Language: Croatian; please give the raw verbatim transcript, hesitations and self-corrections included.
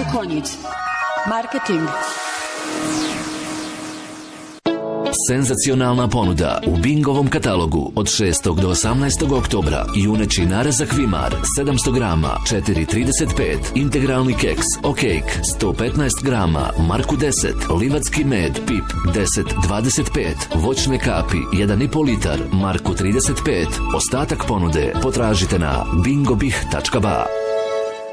Konjic. Marketing. Senzacionalna ponuda u Bingovom katalogu od šestog do osamnaestog oktobra. Juneći narezak Vimar sedamsto grama četiri trideset pet, integralni keks Okejk sto petnaest grama Marku deset, livatski med Pip deset dvadeset pet, voćne kapi jedan i po litar Marku trideset pet. Ostatak ponude potražite na bingobih tačka ba.